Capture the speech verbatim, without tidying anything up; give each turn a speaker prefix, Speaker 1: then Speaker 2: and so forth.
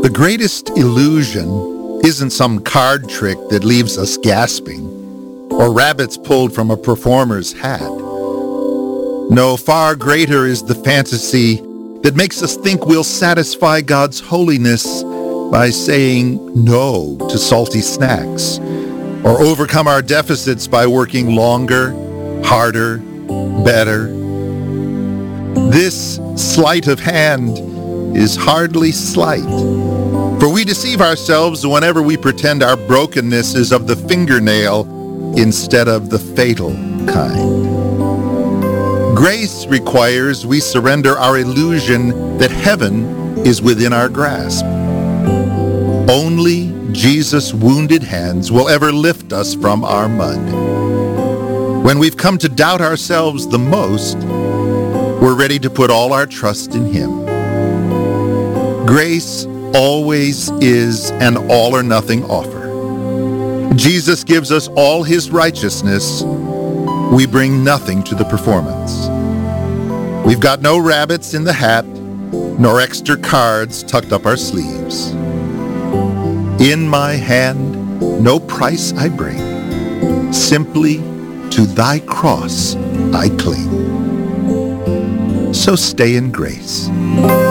Speaker 1: The greatest illusion isn't some card trick that leaves us gasping, or rabbits pulled from a performer's hat. No, far greater is the fantasy that makes us think we'll satisfy God's holiness by saying no to salty snacks, or overcome our deficits by working longer, harder, better. This sleight of hand is hardly slight, for we deceive ourselves whenever we pretend our brokenness is of the fingernail instead of the fatal kind. Grace requires we surrender our illusion that heaven is within our grasp. Only Jesus' wounded hands will ever lift us from our mud. When we've come to doubt ourselves the most, we're ready to put all our trust in Him. Grace always is an all-or-nothing offer. Jesus gives us all His righteousness. We bring nothing to the performance. We've got no rabbits in the hat, nor extra cards tucked up our sleeves. In my hand, no price I bring. Simply to thy cross I cling. So stay in grace.